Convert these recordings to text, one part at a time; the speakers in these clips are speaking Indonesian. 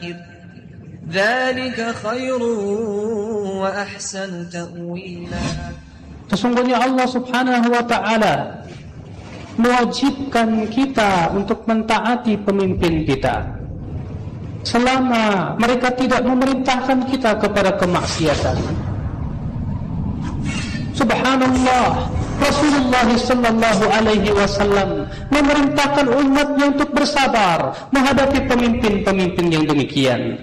الآخر ذلك خير وأحسن تأويلا. Sesungguhnya Allah Subhanahu wa ta'ala mewajibkan kita untuk mentaati pemimpin kita selama mereka tidak memerintahkan kita kepada kemaksiatan. Subhanallah, Rasulullah sallallahu alaihi wasallam memerintahkan umatnya untuk bersabar menghadapi pemimpin-pemimpin yang demikian.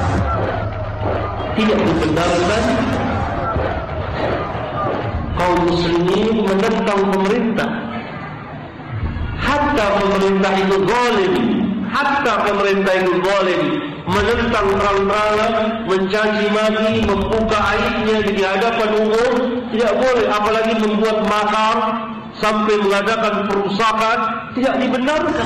Tidak dibenarkan kaum muslimin menentang pemerintah, hatta pemerintah itu zalim, menentang terang-terangan, mencaci maki, membuka aibnya di hadapan umum, tidak boleh, apalagi membuat makar sampai mengadakan perusakan, tidak dibenarkan.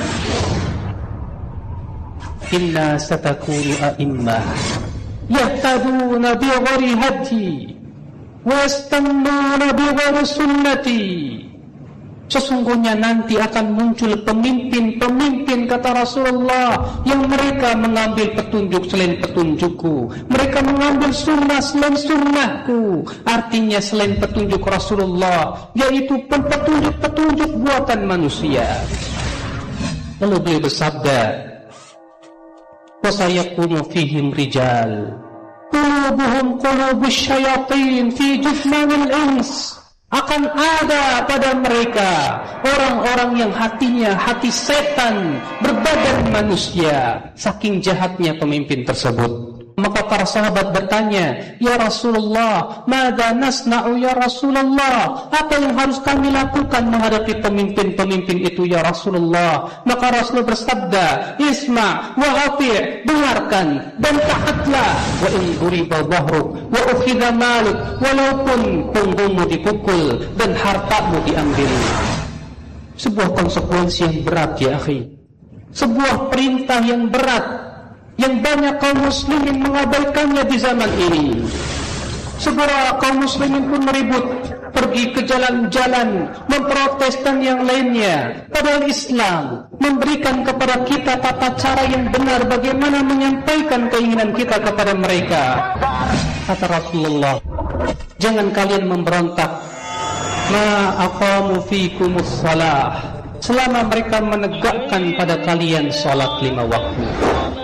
Inna satakunu a'immah yahtaduna bi ghairi hadi wa yastannuna bi ghairi sunnati. Sesungguhnya nanti akan muncul pemimpin-pemimpin, kata Rasulullah, yang mereka mengambil petunjuk selain petunjukku, mereka mengambil sunnah selain sunnahku. Artinya selain petunjuk Rasulullah, yaitu petunjuk-petunjuk buatan manusia. Lalu beliau bersabda, wa sayakunu fihim rijal qulubuhum qulubus syayatin fi jufmanil ins. Akan ada pada mereka orang-orang yang hatinya hati setan berbadan manusia, saking jahatnya pemimpin tersebut. Maka para sahabat bertanya, ya Rasulullah, mada nasna'u ya Rasulullah, apa yang harus kami lakukan menghadapi pemimpin-pemimpin itu ya Rasulullah? Maka Rasul bersabda, isma' wa ati', dengarkan dan taatlah. Wa in duriba dhahruk wa ukhidha maluk, walaupun punggungmu dipukul dan hartamu diambil. Sebuah konsekuensi yang berat ya akhi, sebuah perintah yang berat yang banyak kaum muslimin mengabaikannya di zaman ini. Segera kaum muslimin pun meribut, pergi ke jalan-jalan, memprotes dan yang lainnya. Padahal Islam memberikan kepada kita tata cara yang benar bagaimana menyampaikan keinginan kita kepada mereka. Kata Rasulullah, jangan kalian memberontak ma aqamu fikumus shalah, selama mereka menegakkan pada kalian salat 5 waktu.